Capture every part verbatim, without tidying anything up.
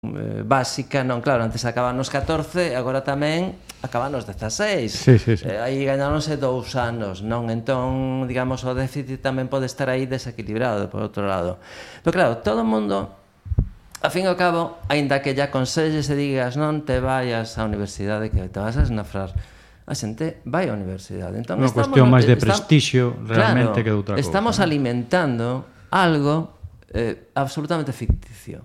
eh, básica, non, claro, antes acaban nos catorce, agora tamén acaban nos dezaseis. Sí, sí, sí. Eh, aí ganáronse dous anos, non? Entón, digamos, o déficit tamén pode estar aí desequilibrado, por outro lado. Pero claro, todo o mundo, a fin e ao cabo, aínda que lle aconselles e digas non te vayas á universidade, que te vas a esnafrar, a xente vai á universidade. Entón, unha cuestión máis de prestixio realmente claro, que de outra cousa. Estamos alimentando algo eh, absolutamente ficticio.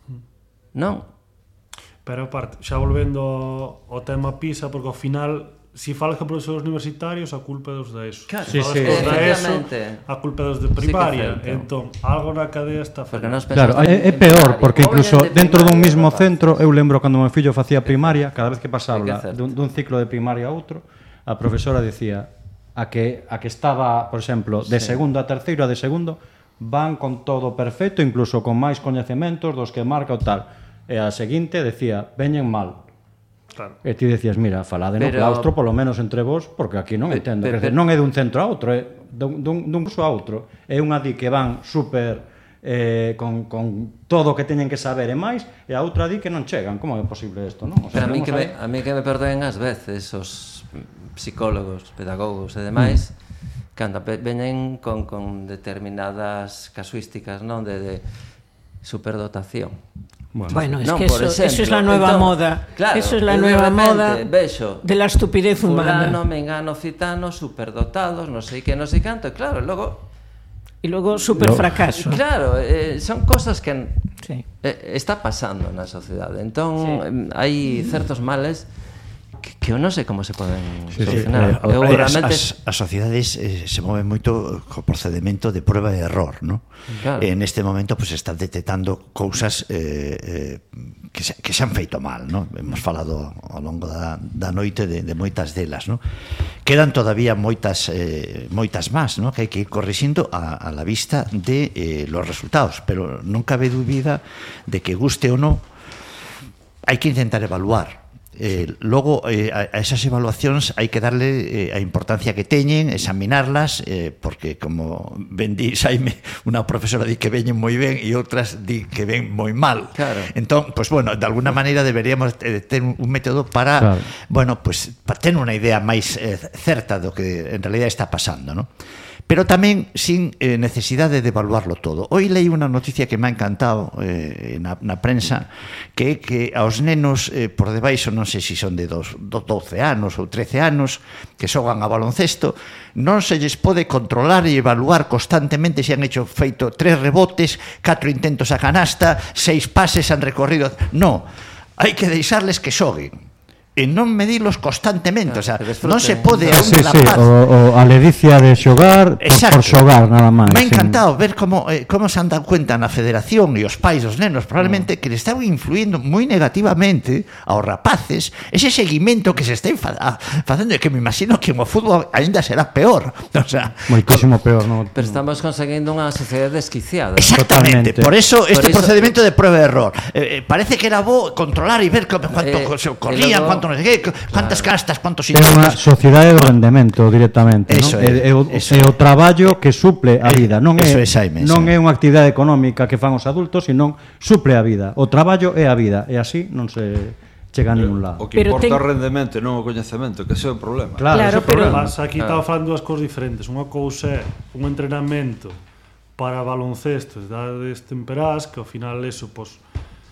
Non? Pero aparte, xa volvendo ao, ao tema PISA, porque ao final, se si falas con profesores universitarios, a culpa é dos da ESO. Claro, se sí, falas sí. dos da ESO, a culpa é dos de primaria. Sí, entón, algo na cadea está fallando. Claro, é, é peor, porque incluso dentro dun mismo centro, eu lembro cando meu fillo facía primaria, cada vez que pasaba dun, dun ciclo de primaria a outro, a profesora decía a que, a que estaba, por exemplo, de sí. segundo a terceiro a de segundo, van con todo perfecto, incluso con máis coñecementos dos que marca o tal. E a seguinte decía, veñen mal. Claro. E ti decías, mira, falade no pero... claustro, polo menos entre vos, porque aquí non entendo. Pero, pero... Non é dun centro a outro, é dun, dun, dun curso a outro. É unha di que van super eh, con, con todo o que teñen que saber e máis, e a outra di que non chegan. Como é posible isto, non? O sea, pero a mí, que me, a mí que me perdoen ás veces os psicólogos, pedagogos e demais, mm. cando veñen con, con determinadas casuísticas, non? De, de superdotación. Bueno, bueno es no, que eso, ejemplo, eso es la nueva entonces, moda. Claro, eso es la nueva moda beso, de la estupidez humana. Fulano, mengano, citano, superdotados, no sei que, no sei canto, claro, logo y luego super fracaso. Claro, eh, son cosas que sí. eh, está pasando na sociedade. Entón, sí. eh, hai certos males que, que eu non sei como se poden sí, solucionar. Sí, eh, eu as, realmente... as, as sociedades eh, se moven moito co procedimento de prueba e error, ¿no? Claro. En este momento pues están detectando cousas eh, eh, que, se, que se han feito mal, ¿no? Hemos falado ao longo da, da noite de, de moitas delas, ¿no? Quedan todavía moitas eh, moitas más, ¿no? Que hai que ir corrixindo a, a la vista de eh, los resultados, pero non cabe dúbida de que guste ou non hai que intentar evaluar. Eh, logo, eh, a esas evaluacións hai que darle eh, a importancia que teñen, examinarlas, eh, porque, como ben di Xaime, unha profesora di que veñen moi ben e outras di que ven moi mal. Claro. Entón, pues bueno, de alguna maneira deberíamos eh, ter un método para, claro. bueno, pues para ter unha idea máis eh, certa do que en realidad está pasando, ¿no? Pero tamén sin eh, necesidade de evaluarlo todo. Hoy leí unha noticia que me ha encantado eh, na, na prensa, que é que aos nenos eh, por debaixo, non sei se son de dos, doce anos ou trece anos, que xogan a baloncesto, non se lles pode controlar e evaluar constantemente se han hecho feito tres rebotes, catro intentos a canasta, seis pases han recorrido... Non, hai que deixarles que xoguen e non medilos constantemente, claro, o sea, non se pode a sí, sí, o, o a ledicia de xogar por, por xogar nada máis. Me ha encantado sin... ver como, eh, como se han dado cuenta na federación e os pais dos nenos probablemente mm. que le estaban influindo moi negativamente aos rapaces ese seguimento que se está facendo, e que me imagino que o fútbol ainda será peor, o sea, moitísimo peor, no? Pero estamos conseguindo unha sociedade desquiciada. Exactamente, totalmente. Por eso este por procedimento de prueba e error eh, parece que era bo controlar e ver cuánto eh, corrían, cuánto non sei que, cuántas castas, cuántos intentos. É unha sociedade do rendemento directamente, eso non? É, é, o, eso é o traballo que suple a vida, non é, é, Jaime, non é unha actividade económica que fan os adultos, senón suple a vida. O traballo é a vida, e así non se chega a ningún lado. O que pero importa ten... o rendemento, non o coñecemento, que ese é o problema. Claro, claro, ese é o problema. Mas aquí claro. Estaba falando dúas cousas diferentes. Unha cousa é un entrenamento para baloncesto de edades temperás, que ao final eso, pois,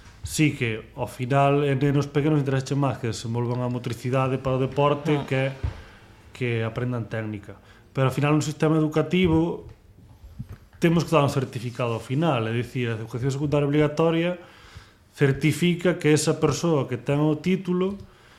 sí que ao final en nenos pequenos interesa máis que desenvolvan a motricidade para o deporte que que aprendan técnica. Pero ao final un sistema educativo temos que dar un certificado ao final, é dicir, a educación secundaria obligatoria certifica que esa persoa que ten o título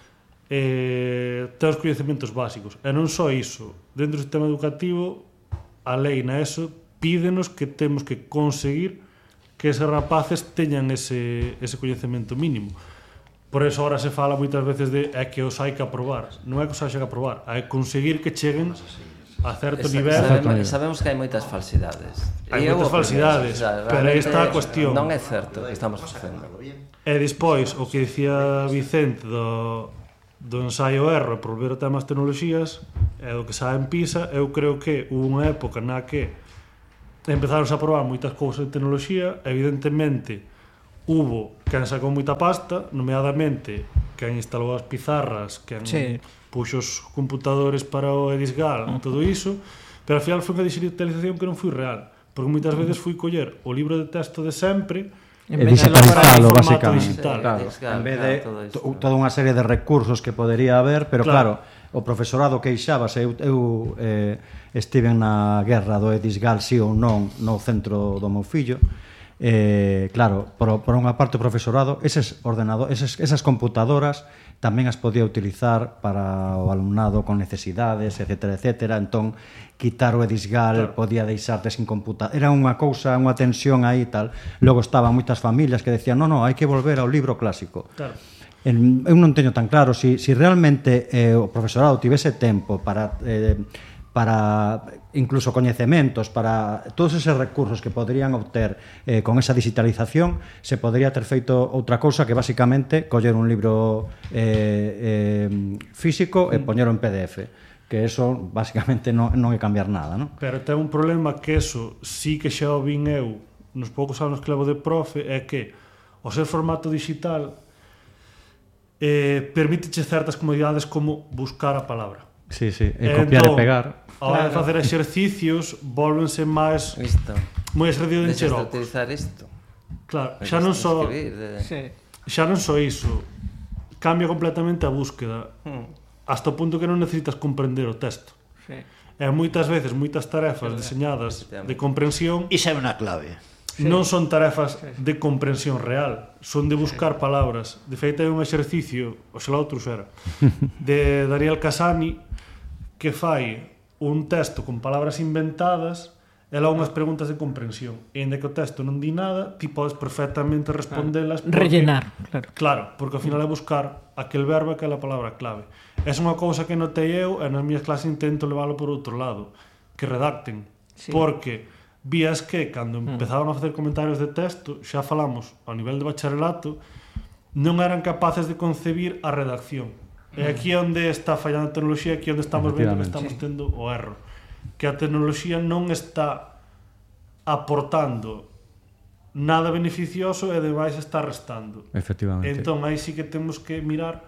eh, ten os coñecementos básicos. E non só iso, dentro do sistema educativo a lei na ESO pídenos que temos que conseguir que eses rapaces teñan ese, ese coñecemento mínimo. Por eso ahora se fala moitas veces de é que os hai que aprobar. Non é que os hai que aprobar, hai que conseguir que cheguen a certo Esa, nivel. Sabemos, sabemos que hai moitas falsidades. Hai moitas falsidades, pero aí está a cuestión. Non é certo que estamos facendo. E despois, o que dicía Vicente do, do ensaio erro por volver a temas tecnoloxías, é do que sabe en PISA, eu creo que hubo unha época na que empezaron a probar moitas cousas de tecnoloxía, evidentemente hubo quen sacou moita pasta, nomeadamente quen instalou as pizarras, quen Sí. puxo os computadores para o Edisgal, todo iso, pero ao final foi unha digitalización que non foi real, porque moitas veces fui coller o libro de texto de sempre E digitalizalo, formato basicamente. digital. Claro, Digital, en vez claro, de todo isto. to- toda unha serie de recursos que podería haber, pero Claro. claro, o profesorado queixábase, eu, eu eh, estive na guerra do Edisgal, si ou non, no centro do meu fillo, eh, claro, por, por unha parte o profesorado, eses ordenador, eses, esas computadoras tamén as podía utilizar para o alumnado con necesidades, etcétera, etcétera, entón quitar o Edisgal, Claro. podía deixarte sin computador, era unha cousa, unha tensión aí e tal. Logo estaban moitas familias que decían, no, no, hai que volver ao libro clásico. Claro. En, eu non teño tan claro si, si realmente eh, o profesorado tivese tempo para eh, para incluso coñecementos, para todos eses recursos que poderían obter eh, con esa digitalización, se podría ter feito outra cousa que basicamente coller un libro eh, eh, físico e poñero en P D F, que eso basicamente non, non é cambiar nada, non? Pero ten un problema que eso sí que xa o vin eu nos poucos anos que levo de profe, é que o ser formato digital eh, permíteche certas comodidades como buscar a palabra. Sí, sí, e E copiar entón, e pegar. A hora de facer exercicios volvense máis Isto. moi exercicio de Deixas de encherocos. utilizar isto. Claro, Pois xa non tens só que vir de- Sí. xa non só iso, cambia completamente a búsqueda, Hmm. hasta o punto que non necesitas comprender o texto. Sí. E moitas veces, moitas tarefas deseñadas de comprensión Iso é unha clave. non son tarefas de comprensión real, son de buscar palabras. De feito, hai un exercicio, oxalá outro xera, de Daniel Casani, que fai un texto con palabras inventadas e logo unhas preguntas de comprensión. E ainda que o texto non di nada, ti podes perfectamente respondelas. porque- Rellenar, claro. Claro, porque ao final é buscar aquel verbo e aquela palabra clave. Esa é unha cousa que notei eu e nas miñas clases intento leválo por outro lado, que redacten. Sí. Porque vías que cando empezaban a facer comentarios de texto, xa falamos ao nivel de bacharelato, non eran capaces de concebir a redacción. E aquí é onde está fallando a tecnoloxía, aquí é onde estamos vendo que estamos tendo o erro. Que a tecnoloxía non está aportando nada beneficioso e demais está restando. Efectivamente. Entón, aí sí que temos que mirar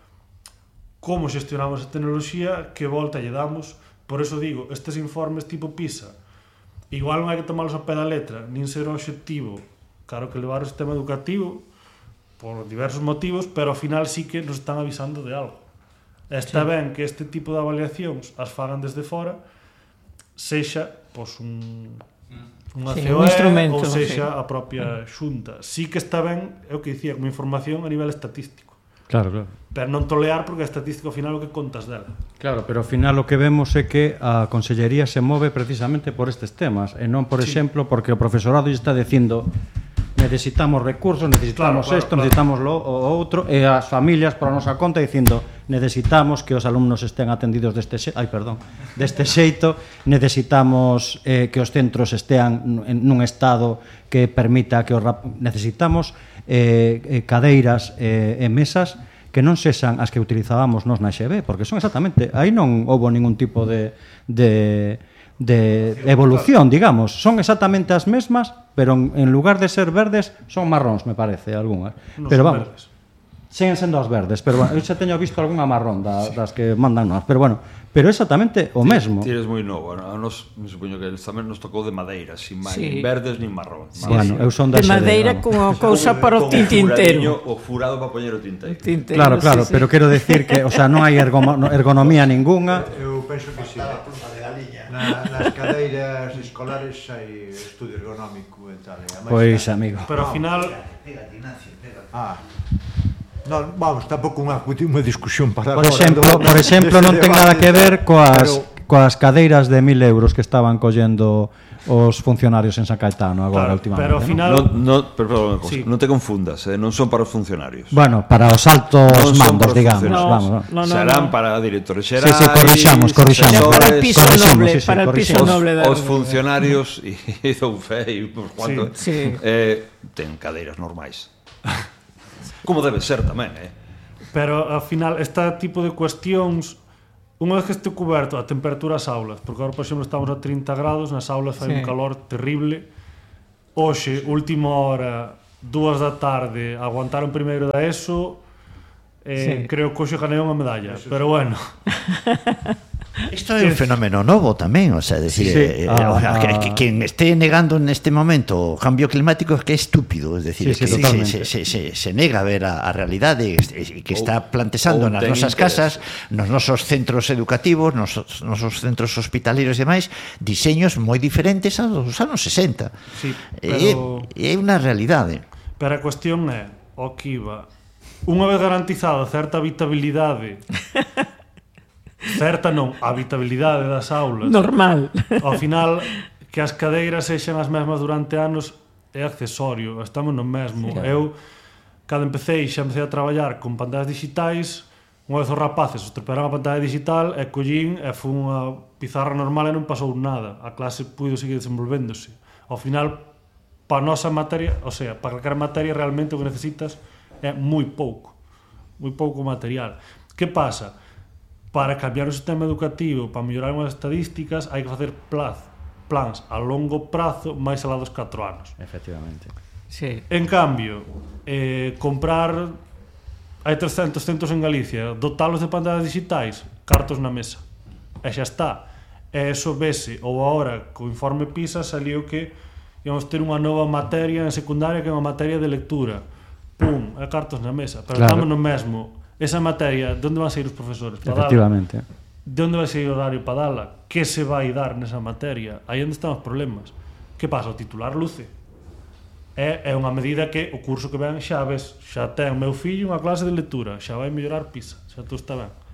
como xestionamos a tecnoloxía, que volta lle damos. Por eso digo, estes informes tipo PISA, igual non hai que tomarlos a pé da letra, nin ser o obxectivo. Claro que levar o sistema educativo por diversos motivos, pero ao final sí que nos están avisando de algo. Está sí. ben que este tipo de avaliacións as fagan desde fora, sexa pois, un, unha Sí, C O un E instrumento, ou sexa sí. a propia xunta. Sí que está ben, é o que dicía, como información a nivel estatístico. Claro, claro. Pero non tolear porque a estatística ao final é o que contas dela. Claro, pero ao final o que vemos é que a Consellería se move precisamente por estes temas e non, por Sí. exemplo, porque o profesorado lle está dicindo necesitamos recursos, necesitamos Claro, claro, isto, claro. necesitamos lo o outro, e as familias por a nosa conta dicindo necesitamos que os alumnos estén atendidos deste xeito, ai, perdón, deste xeito, necesitamos eh, que os centros estean en nun estado que permita que os rap... necesitamos eh, eh, cadeiras eh, e mesas que non sexan as que utilizábamos nos na X B, porque son exactamente, aí non houbo ningún tipo de, de, de evolución, digamos, son exactamente as mesmas, pero en, en lugar de ser verdes, son marróns, me parece, algunhas. Non pero son vamos, verdes. seguen sendo as verdes, pero bueno, eu xa teño visto algunha marrón da, das que mandan nós, pero bueno, pero é exactamente o mesmo. Ti eres moi novo, a nos, me supoño que tamén nos tocou de madeira, sin máis, Sí. nin verdes nin marrón. Sí, Bueno, eu son da de X B, madeira vamos. con a cousa para o tintintero. O furado para poñer o tinteiro. Tinteiro, Claro, claro, sí, sí. pero quero decir que, o sea, non hai ergomo- ergonomía ningunha. Eu penso que sí. Na, nas cadeiras escolares hai estudio ergonómico e tal. E a máis Pois, está- amigo. Pero ao final, Ah. Non, vamos, tampouco unha, unha discusión para Por agora exemplo, do- por exemplo, deste non ten debate nada que e tal, ver coas pero- coas cadeiras de mil euros que estaban collendo os funcionarios en San Caetano agora claro, últimamente. pero ao ¿no? final Non, non, pero, pero, unha cosa, Sí. non te confundas, eh, non son para os funcionarios. Bueno, para os altos Non son mandos, para os digamos, funcionarios. vamos. ¿no? No, no, Serán no. para directores Sí, xerais. sí, corrixamos, corrixamos. Xa para el asesores, piso corrixamos, noble, sí, sí, para el piso corrixamos. noble da Os funcionarios e dou fe e uns cuantos Sí, sí. eh, ten cadeiras normais. Como debe ser tamén, eh? Pero ao final, este tipo de cuestións, unha vez que este coberto a temperatura das aulas, porque agora, por exemplo, estamos a trinta grados, nas aulas fai Sí. un calor terrible. Hoxe, última hora, dúas da tarde aguantaron primeiro da ESO, eh, sí. creo que hoxe ganei unha medalla, eso pero bueno. Isto é un fenómeno novo tamén, o sea, decir, sí, sí. Eh, ah, que, que, quien esté negando neste momento o cambio climático é que é estúpido, es decir, sí, sí, que se, se, se, se nega a ver a, a realidade e que está plantexando nas nosas casas, nos nosos centros educativos, nos nosos centros hospitaleros e demais, diseños moi diferentes aos anos sesenta. Sí, pero... É, é unha realidade. Pero a cuestión é, o que iba, unha vez garantizada certa habitabilidade certa non, a habitabilidade das aulas normal, ao final que as cadeiras sexan as mesmas durante anos é accesorio, estamos no mesmo. Sí. Eu, cando empecé, xa empecé a traballar con pantallas digitais, unha vez os rapaces estropearon a pantalla digital e collín e fun a pizarra normal e non pasou nada, a clase puido seguir desenvolvéndose. Ao final, para a nosa materia, o sea, para calquera materia realmente o que necesitas é moi pouco, moi pouco material. Que pasa? Para cambiar o sistema educativo, para mellorar unhas estadísticas, hai que facer plaz, plans a longo prazo máis alá dos catro anos. Efectivamente. Sí. En cambio, eh, comprar... Hai trescentos centros en Galicia, dotalos de pantallas digitais, cartos na mesa. E xa está. E eso vese, ou agora, co informe PISA, saliu que íamos ter unha nova materia en secundaria que é unha materia de lectura. Pum, e cartos na mesa. Pero claro. Estamos no mesmo. Esa materia, de onde van a sair os profesores? Para Efectivamente. Dala? De onde vai sair o horario para dala? Que se vai dar nesa materia? Aí onde están os problemas. Que pasa? O titular luce. É, é unha medida que o curso que ven xa ves, xa ten o meu fillo unha clase de lectura, xa vai mellorar PISA, xa todo está ben.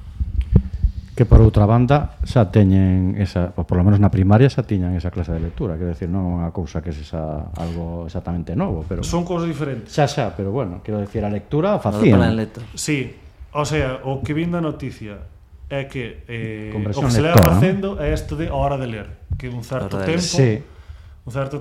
Que por outra banda xa teñen esa, ou por lo menos na primaria xa tiñan esa clase de lectura, quero decir, non é unha cousa que sexa algo exactamente novo, pero son cousas diferentes. Xa, xa, pero bueno, quero decir, a lectura facían. Sí, o sea, o que vin da noticia é que eh, o que se lectora, leva facendo ¿no? É isto de a hora de ler, que un certo tempo, sí. un certo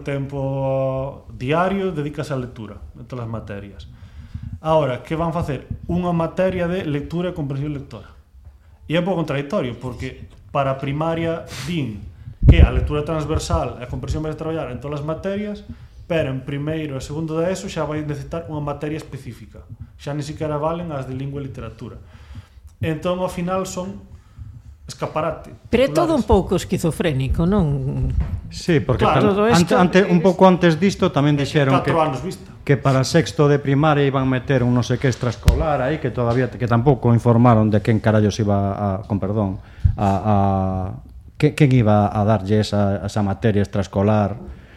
tempo diario dedícase á lectura en todas as materias. Ahora, que van facer? Unha materia de lectura e comprensión lectora. E é un pouco contradictorio, porque para a primaria din que a lectura transversal e a comprensión vai a traballar en todas as materias, pero en primeiro e segundo de eso xa vai necesitar unha materia específica. Xa ni siquiera valen as de lingua e literatura. Entón, ao final, son escaparate. Pero é todo un pouco esquizofrénico, non? Sí, porque claro, tal, ante, ante, un pouco antes disto tamén dixeron que, que para sexto de primaria iban meter un non sei que extraescolar aí, que todavía que tampouco informaron de quen carallos iba a, con perdón, a, a que, quen iba a darlle esa, esa materia extraescolar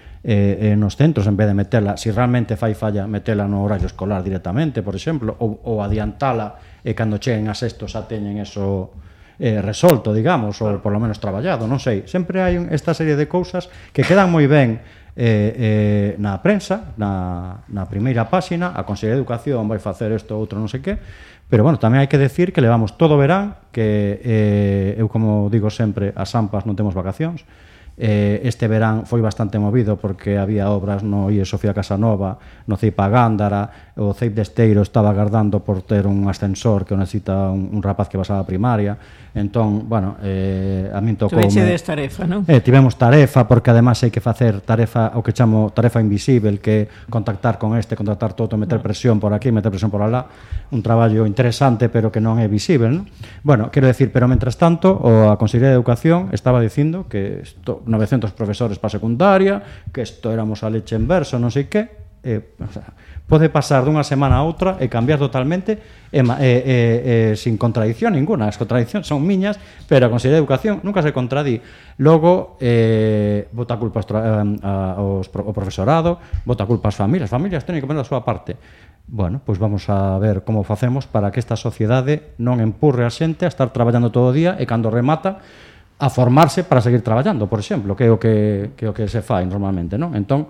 eh, eh, nos centros, en vez de metela, si realmente fai falla, metela no horario escolar directamente, por exemplo, ou, ou adiantala e cando cheguen a sexto xa teñen eso eh, resolto, digamos, ou por lo menos traballado, non sei. Sempre hai esta serie de cousas que quedan moi ben eh, eh, na prensa, na, na primeira páxina, a Consellería de Educación vai facer isto, outro non sei que, pero bueno, tamén hai que decir que levamos todo o verán, que eh, eu como digo sempre, as AMPAs non temos vacacións. Eh, este verán foi bastante movido porque había obras no I E Sofía Casanova, no C I P A Gándara, o C I P de Esteiro estaba agardando por ter un ascensor que necesita un, un rapaz que pasaba a primaria. Entón, bueno, eh, a min tocou... Tuvechedes tarefa, non? Eh, tivemos tarefa, porque además hai que facer tarefa, o que chamo tarefa invisible, que contactar con este, contactar todo, meter presión por aquí, meter presión por alá, un traballo interesante, pero que non é visible, non? Bueno, quero decir, pero mentras tanto, o a Consellería de Educación estaba dicindo que esto, novecientos profesores para secundaria, que isto éramos a leche en verso, non sei que, eh, o sea, pode pasar dunha semana a outra e cambiar totalmente e, e, e, e sin contradicción ninguna. As contradiccións son miñas, pero a Consellería de Educación nunca se contradí. Logo, eh, bota culpa aos, aos, ao profesorado, bota culpa ás familias. As familias teñen que poner a súa parte. Bueno, pois vamos a ver como facemos para que esta sociedade non empurre a xente a estar traballando todo o día e cando remata a formarse para seguir traballando, por exemplo, que é o que, que, é o que se fai normalmente, non? Entón,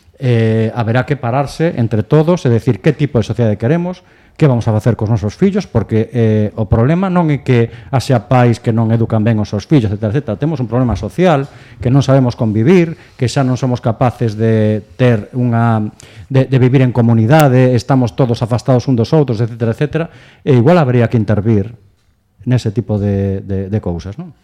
eh, haberá que pararse entre todos e decir que tipo de sociedade queremos, que vamos a facer cos nosos fillos, porque eh, o problema non é que haxa pais que non educan ben os seus fillos, etcétera, etcétera. Temos un problema social, que non sabemos convivir, que xa non somos capaces de ter unha de, de vivir en comunidade, estamos todos afastados un dos outros, etcétera, etcétera, e igual habría que intervir nese tipo de, de, de cousas, non?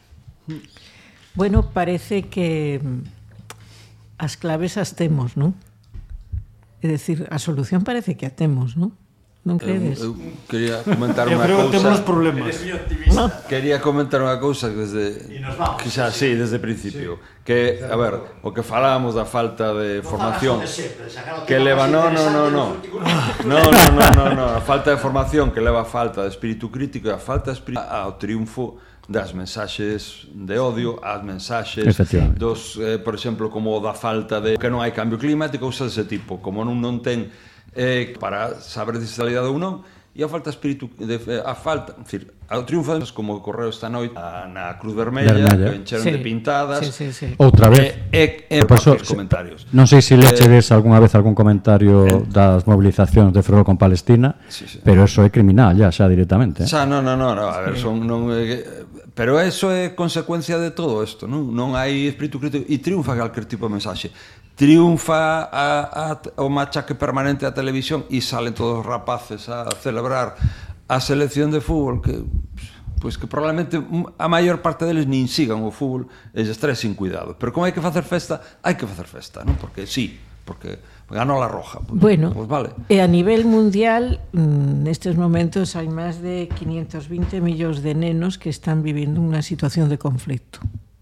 Bueno, parece que as claves as temos, non? É dicir, a solución parece que a temos, non? Non credes? Eu, eu quería comentar Eu unha creo que temos cousa. problemas. Quería comentar unha cousa que desde que xa sí, desde o principio, que a ver, o que falábamos da falta de formación que leva no, no, no, no. No, no, no, no, no, a falta de formación que leva a falta de espírito crítico e a falta de espírito ao triunfo das mensaxes de odio, as mensaxes dos, eh, por exemplo, como da falta de que non hai cambio climático, cousas dese tipo, como non non ten eh, para saber se está ligado ou non, e a falta espírito de, a falta, en fin, ao triunfo como ocorreu esta noite na Cruz Vermella, que encheron sí. de pintadas. Sí, sí, sí. Outra vez. E, e, e Paso, os comentarios. Non sei se lechedes eh, algunha vez algún comentario eh, das movilizacións de Ferrol con Palestina, sí, sí. Pero eso é criminal ya, xa directamente. Eh? Xa, non, non, non, a ver, son non eh, pero eso é consecuencia de todo isto, non? Non hai espírito crítico e triunfa calquer tipo de mensaxe. Triunfa a, a, o machaque permanente da televisión e salen todos os rapaces a celebrar a selección de fútbol que pois que probablemente a maior parte deles nin sigan o fútbol e estaré sin cuidado, pero como hai que facer festa hai que facer festa, non? Porque sí, porque ganou la roja, pues, bueno, pues vale. E a nivel mundial nestes momentos hai máis de quinientos vinte millóns de nenos que están vivindo unha situación de conflito,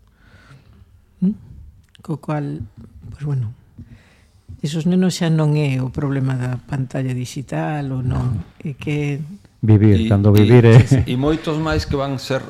¿Mm? Co cual, pues bueno, esos nenos xa non é o problema da pantalla digital ou non, é que vivir, y, cando vivir é... E moitos máis que van ser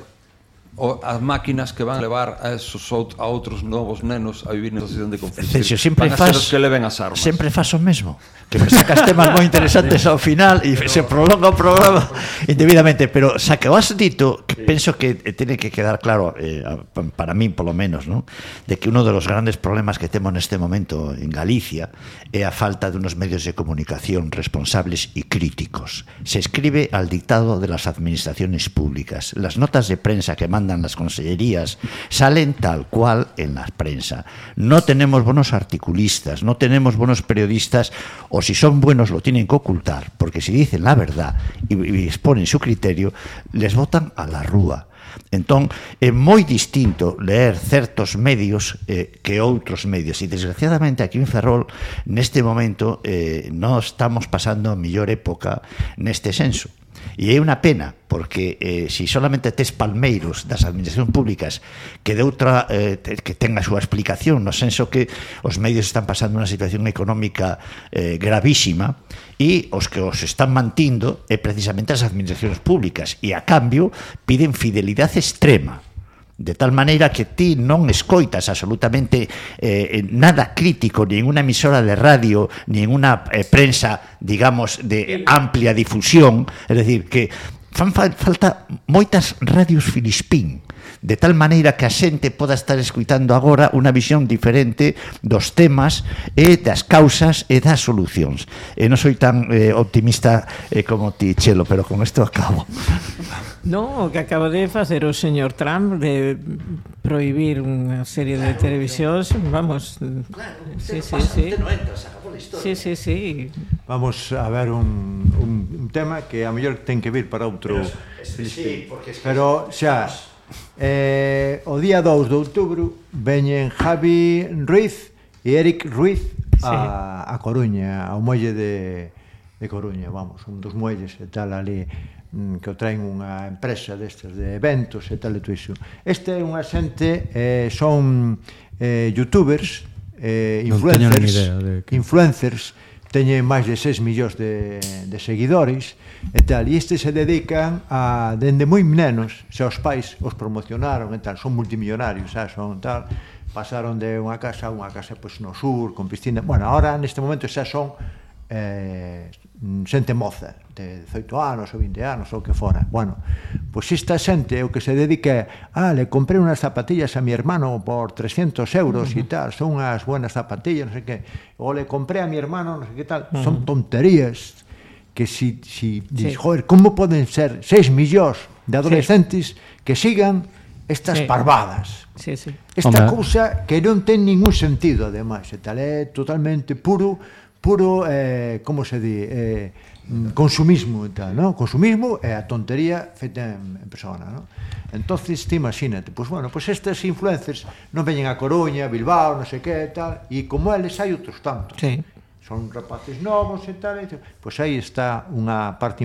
o, as máquinas que van levar a esos out, a outros novos nenos a vivir na situación de conflito. Cesio, sempre van a faz, ser os que leven as armas. Sempre faz o mesmo, que me sacas temas moi interesantes ao final e se prolonga o programa indebidamente, pero xa que o has dito, que penso que tiene que quedar claro, eh, para mí polo menos, ¿no? De que uno de los grandes problemas que temos neste momento en Galicia é a falta de unos medios de comunicación responsables y críticos. Se escribe al dictado de las administraciones públicas. Las notas de prensa que mandan las consellerías salen tal cual en la prensa. No tenemos buenos articulistas, no tenemos buenos periodistas, o si son buenos lo tienen que ocultar, porque si dicen la verdad y, y exponen su criterio, les botan a la rúa. Entón, é moi distinto leer certos medios eh, que outros medios, e desgraciadamente aquí en Ferrol neste momento eh, non estamos pasando a mellor época neste senso. E é unha pena, porque eh, si solamente tes palmeiros das administracións públicas que de outra eh, que ten a súa explicación, no senso que os medios están pasando unha situación económica eh, gravísima, e os que os están mantindo é precisamente as administracións públicas, e a cambio piden fidelidade extrema, de tal maneira que ti non escoitas absolutamente eh, nada crítico ni en unha emisora de radio ni en unha eh, prensa, digamos, de amplia difusión, é dicir, que fan falta moitas radios filispín, de tal maneira que a xente poda estar escuitando agora unha visión diferente dos temas e das causas e das solucións. E non soy tan eh, optimista eh, como ti, Chelo, pero con isto acabo. Non, o que acaba de facer o señor Trump de prohibir unha serie de televisións, vamos, sí, sí, sí. Sí, sí, sí. Vamos a ver un, un, un tema que a mellor ten que vir para outro. Sí, porque pero xa eh, o día dous de outubro veñen Javi Ruiz e Eric Ruiz a, a Coruña, ao muelle de, de Coruña, vamos, un dos muelles e tal ali, que o traen unha empresa destes de eventos e tal e todo iso. Este é unha xente, eh, son eh, youtubers, eh, influencers, que... influencers, teñen máis de seis millóns de, de seguidores e tal, e estes se dedican a, dende moi nenos, se os pais os promocionaron e tal, son multimillonarios, xa, son tal, pasaron de unha casa a unha casa pois, no sur, con piscina, bueno, ahora neste momento xa son eh, xente moza, de dezoito anos ou vinte anos ou que fora. Bueno, pois esta xente o que se dedica é, ah, le compré unas zapatillas a mi hermano por trescientos euros e uh -huh. tal, son unhas buenas zapatillas, non sei que, ou le compré a mi hermano, non sei que tal, uh -huh. son tonterías que si, si dis, sí. joder, como poden ser seis millóns de adolescentes sí. que sigan estas sí. parvadas. Sí, sí. Esta cousa que non ten ningún sentido, ademais, e tal, é totalmente puro, puro, eh, como se di, eh, consumismo e tal, ¿no? Consumismo é a tontería feita en, en persona, ¿no? Entonces, te imagínate, pues bueno, pues estes influencers non veñen a Coruña, Bilbao, non sei que, tal, e como eles hai outros tantos. Sí. son rapaces novos e tal, pois aí está unha parte